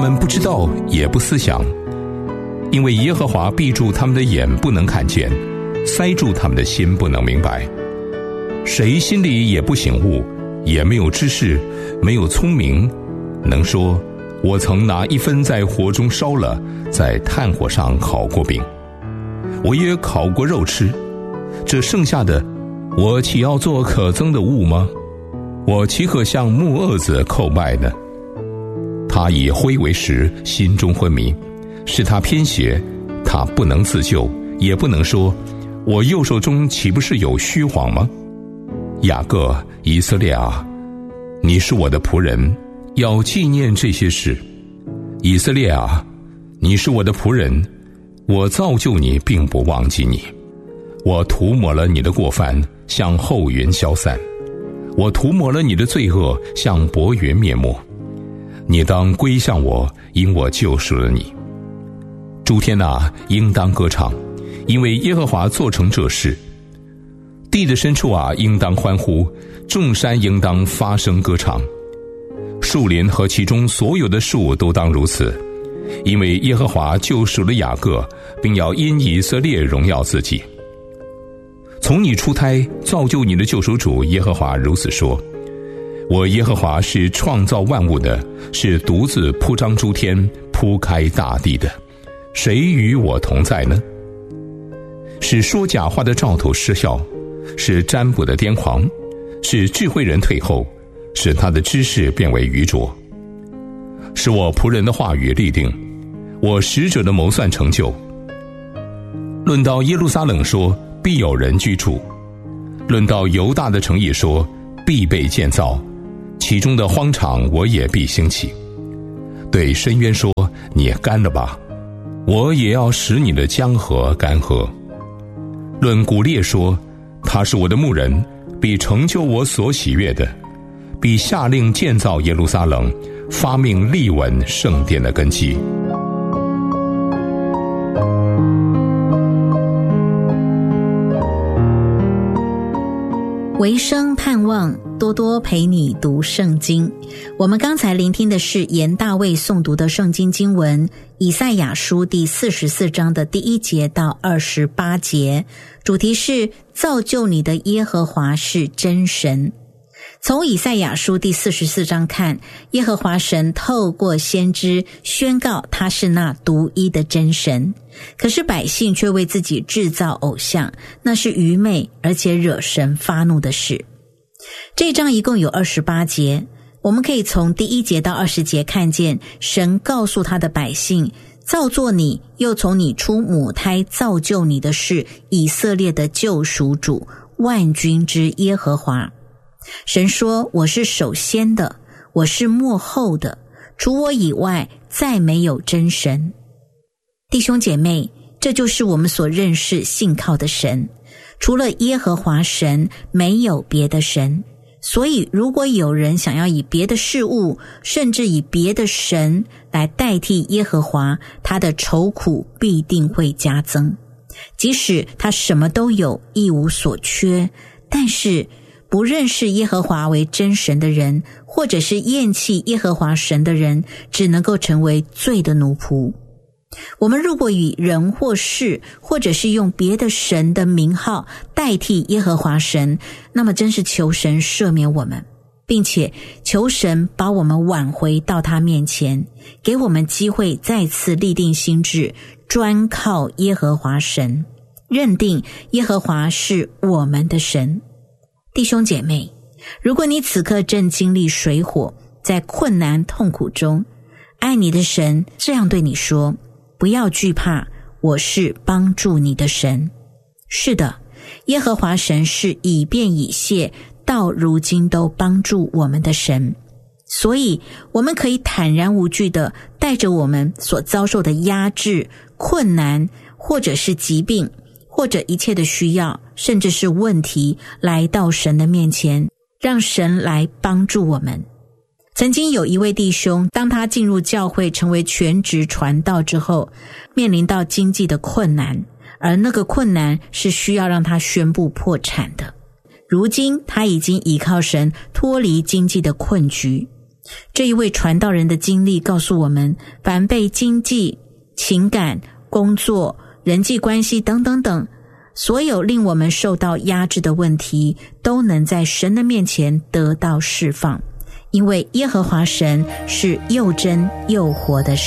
们不知道也不思想，因为耶和华闭住他们的眼不能看见，塞住他们的心不能明白。谁心里也不醒悟，也没有知识，没有聪明，能说我曾拿一分在火中烧了，在炭火上烤过饼，我也烤过肉吃，这剩下的我岂要做可憎的物吗？我岂可向木轭子叩拜呢？他以灰为食，心中昏迷，使他偏斜，他不能自救，也不能说我右手中岂不是有虚谎吗？雅各，以色列啊，你是我的仆人，要纪念这些事。以色列啊，你是我的仆人，我造就你，并不忘记你。我涂抹了你的过犯，像后云消散；我涂抹了你的罪恶，像薄云灭没。你当归向我，因我救赎了你。诸天啊，应当歌唱，因为耶和华做成这事。地的深处啊，应当欢呼，众山应当发声歌唱。树林和其中所有的树都当如此，因为耶和华救赎了雅各，并要因以色列荣耀自己。从你出胎造就你的救赎主耶和华如此说：我耶和华是创造万物的，是独自铺张诸天，铺开大地的，谁与我同在呢？使说假话的兆头失效，使占卜的癫狂，使智慧人退后，使他的知识变为愚拙。使我仆人的话语立定，我使者的谋算成就。论到耶路撒冷说，必有人居住；论到犹大的城邑说，必被建造，其中的荒场我也必兴起。对深渊说，你干了吧，我也要使你的江河干涸。论古列说，他是我的牧人，必成就我所喜悦的，必下令建造耶路撒冷，发命立稳圣殿的根基。 维生盼望多多陪你读圣经。我们刚才聆听的是严大卫诵读的圣经经文，以赛亚书第44章的第1节到28节，主题是造就你的耶和华是真神。从以赛亚书第44章看，耶和华神透过先知宣告他是那独一的真神，可是百姓却为自己制造偶像，那是愚昧而且惹神发怒的事。这一章一共有28节，我们可以从第1节到20节看见神告诉他的百姓，造作你又从你出母胎造就你的是以色列的救赎主，万军之耶和华。神说，我是首先的，我是末后的，除我以外再没有真神。弟兄姐妹，这就是我们所认识信靠的神，除了耶和华神，没有别的神。所以如果有人想要以别的事物，甚至以别的神来代替耶和华，他的愁苦必定会加增。即使他什么都有，一无所缺，但是不认识耶和华为真神的人，或者是厌弃耶和华神的人，只能够成为罪的奴仆。我们如果以人或事，或者是用别的神的名号代替耶和华神，那么真是求神赦免我们，并且求神把我们挽回到他面前，给我们机会再次立定心志，专靠耶和华神，认定耶和华是我们的神。弟兄姐妹，如果你此刻正经历水火，在困难痛苦中，爱你的神这样对你说，不要惧怕，我是帮助你的神。是的，耶和华神是以便以谢到如今都帮助我们的神，所以我们可以坦然无惧地带着我们所遭受的压制、困难，或者是疾病，或者一切的需要，甚至是问题，来到神的面前，让神来帮助我们。曾经有一位弟兄，当他进入教会成为全职传道之后，面临到经济的困难，而那个困难是需要让他宣布破产的。如今他已经依靠神脱离经济的困局， 这一位传道人的经历告诉我们，凡被经济、情感、工作、人际关系等等等，所有令我们受到压制的问题，都能在神的面前得到释放，因为耶和华神是又真又活的神。